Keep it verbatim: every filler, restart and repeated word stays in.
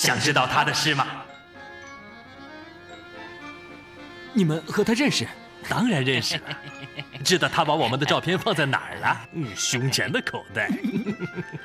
想知道他的事吗？ 你们和他认识？ 当然认识了，知道他把我们的照片放在哪儿了？嗯，胸前的口袋。